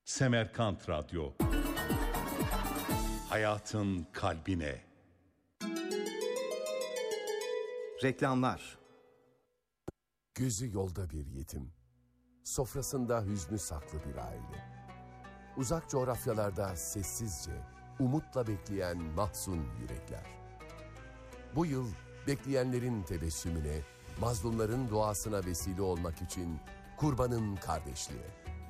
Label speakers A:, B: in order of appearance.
A: Semerkant Radyo. Hayatın kalbine.
B: Reklamlar.
C: Gözü yolda bir yetim, sofrasında hüznü saklı bir aile. Uzak coğrafyalarda sessizce, umutla bekleyen mahzun yürekler. Bu yıl bekleyenlerin tebessümüne, mazlumların duasına vesile olmak için Kurbanın Kardeşliği.